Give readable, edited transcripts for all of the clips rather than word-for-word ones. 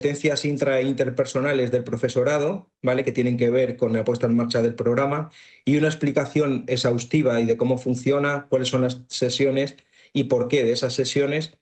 competencias intra e interpersonales del profesorado, ¿vale? Que tienen que ver con la puesta en marcha del programa, y una explicación exhaustiva y de cómo funciona, cuáles son las sesiones y por qué de esas sesiones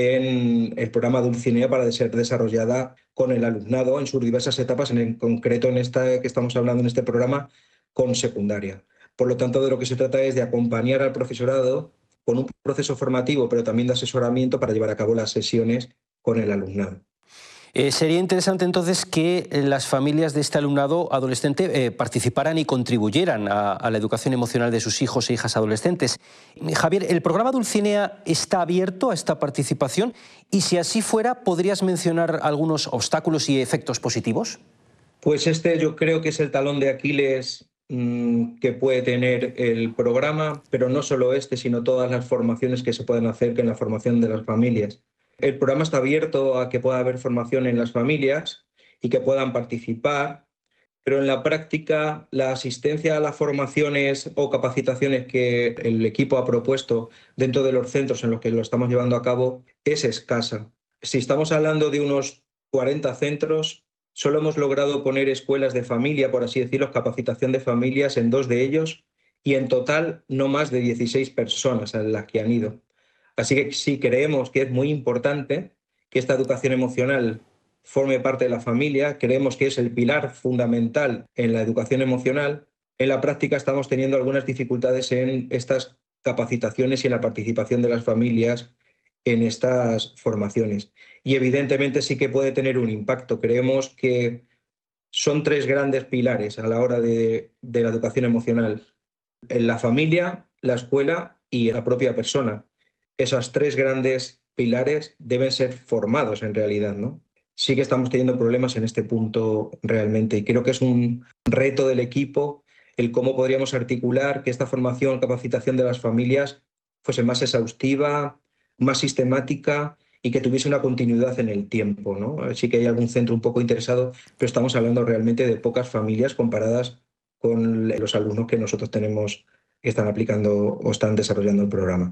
en el programa Dulcinea para ser desarrollada con el alumnado en sus diversas etapas, en concreto en esta que estamos hablando en este programa, con secundaria. Por lo tanto, de lo que se trata es de acompañar al profesorado con un proceso formativo, pero también de asesoramiento para llevar a cabo las sesiones con el alumnado. Sería interesante entonces que las familias de este alumnado adolescente participaran y contribuyeran a la educación emocional de sus hijos e hijas adolescentes. Javier, ¿el programa Dulcinea está abierto a esta participación? Y si así fuera, ¿podrías mencionar algunos obstáculos y efectos positivos? Pues yo creo que es el talón de Aquiles que puede tener el programa, pero no solo sino todas las formaciones que se pueden hacer en la formación de las familias. El programa está abierto a que pueda haber formación en las familias y que puedan participar, pero en la práctica la asistencia a las formaciones o capacitaciones que el equipo ha propuesto dentro de los centros en los que lo estamos llevando a cabo es escasa. Si estamos hablando de unos 40 centros, solo hemos logrado poner escuelas de familia, por así decirlo, capacitación de familias en 2 de ellos, y en total no más de 16 personas a las que han ido. Así que sí creemos que es muy importante que esta educación emocional forme parte de la familia, creemos que es el pilar fundamental en la educación emocional. En la práctica estamos teniendo algunas dificultades en estas capacitaciones y en la participación de las familias en estas formaciones. Y evidentemente sí que puede tener un impacto. Creemos que son 3 grandes pilares a la hora de la educación emocional: en la familia, la escuela y la propia persona. Esos 3 grandes pilares deben ser formados en realidad, ¿no? Sí que estamos teniendo problemas en este punto realmente, y creo que es un reto del equipo el cómo podríamos articular que esta formación, capacitación de las familias fuese más exhaustiva, más sistemática y que tuviese una continuidad en el tiempo, ¿no? Sí que hay algún centro un poco interesado, pero estamos hablando realmente de pocas familias comparadas con los alumnos que nosotros tenemos que están aplicando o están desarrollando el programa.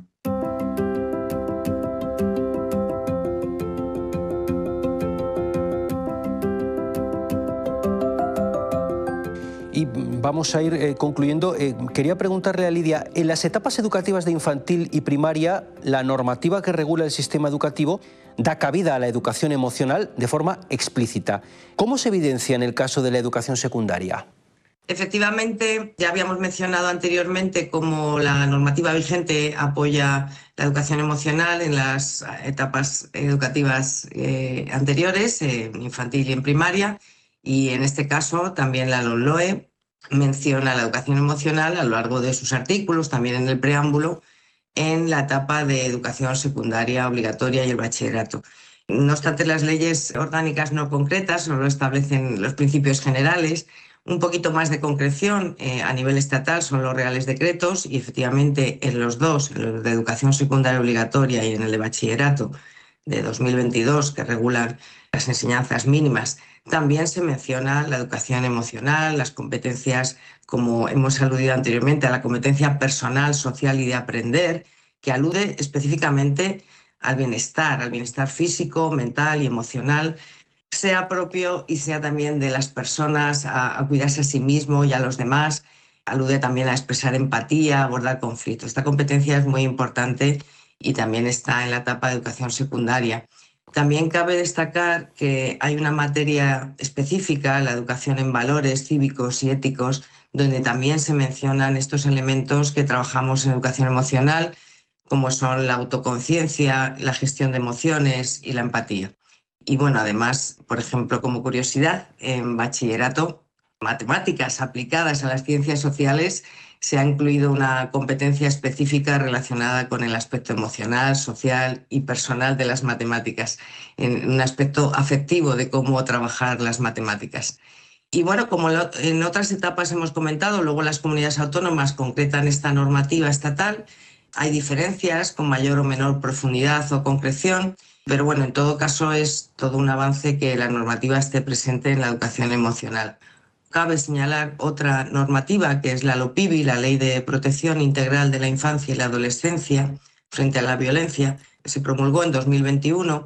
Y vamos a ir concluyendo. Quería preguntarle a Lidia, en las etapas educativas de infantil y primaria, la normativa que regula el sistema educativo da cabida a la educación emocional de forma explícita. ¿Cómo se evidencia en el caso de la educación secundaria? Efectivamente, ya habíamos mencionado anteriormente cómo la normativa vigente apoya la educación emocional en las etapas educativas anteriores, en infantil y en primaria, y en este caso también la LOMLOE menciona la educación emocional a lo largo de sus artículos, también en el preámbulo, en la etapa de educación secundaria obligatoria y el bachillerato. No obstante, las leyes orgánicas no concretas solo establecen los principios generales. Un poquito más de concreción a nivel estatal son los reales decretos, y efectivamente en los dos, en los de educación secundaria obligatoria y en el de bachillerato de 2022, que regulan las enseñanzas mínimas, también se menciona la educación emocional, las competencias, como hemos aludido anteriormente, a la competencia personal, social y de aprender, que alude específicamente al bienestar físico, mental y emocional, sea propio y sea también de las personas, a cuidarse a sí mismo y a los demás. Alude también a expresar empatía, a abordar conflictos. Esta competencia es muy importante y también está en la etapa de educación secundaria. También cabe destacar que hay una materia específica, la educación en valores cívicos y éticos, donde también se mencionan estos elementos que trabajamos en educación emocional, como son la autoconciencia, la gestión de emociones y la empatía. Y bueno, además, por ejemplo, como curiosidad, en bachillerato, matemáticas aplicadas a las ciencias sociales, se ha incluido una competencia específica relacionada con el aspecto emocional, social y personal de las matemáticas, en un aspecto afectivo de cómo trabajar las matemáticas. Y bueno, como en otras etapas hemos comentado, luego las comunidades autónomas concretan esta normativa estatal. Hay diferencias con mayor o menor profundidad o concreción, pero bueno, en todo caso es todo un avance que la normativa esté presente en la educación emocional. Cabe señalar otra normativa, que es la LOPIBI, la Ley de Protección Integral de la Infancia y la Adolescencia frente a la Violencia, que se promulgó en 2021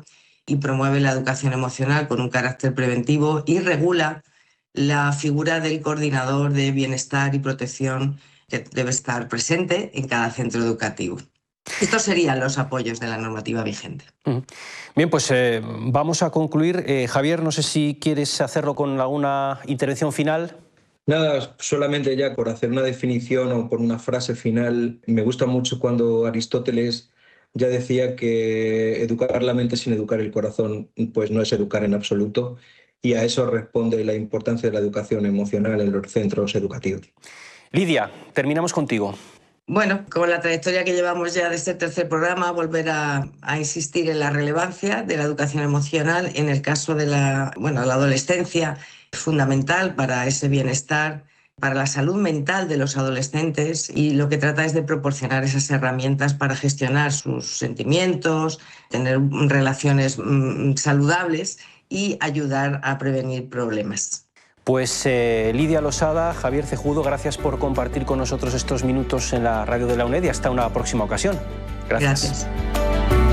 y promueve la educación emocional con un carácter preventivo y regula la figura del coordinador de bienestar y protección que debe estar presente en cada centro educativo. Estos serían los apoyos de la normativa vigente. Bien, pues vamos a concluir. Javier, no sé si quieres hacerlo con alguna intervención final. Nada, solamente ya por hacer una definición o por una frase final. Me gusta mucho cuando Aristóteles ya decía que educar la mente sin educar el corazón pues no es educar en absoluto, y a eso responde la importancia de la educación emocional en los centros educativos. Lidia, terminamos contigo. Bueno, con la trayectoria que llevamos ya de este tercer programa, volver a insistir en la relevancia de la educación emocional en el caso de la adolescencia, fundamental para ese bienestar, para la salud mental de los adolescentes, y lo que trata es de proporcionar esas herramientas para gestionar sus sentimientos, tener relaciones saludables y ayudar a prevenir problemas. Pues Lidia Losada, Javier Cejudo, gracias por compartir con nosotros estos minutos en la radio de la UNED y hasta una próxima ocasión. Gracias.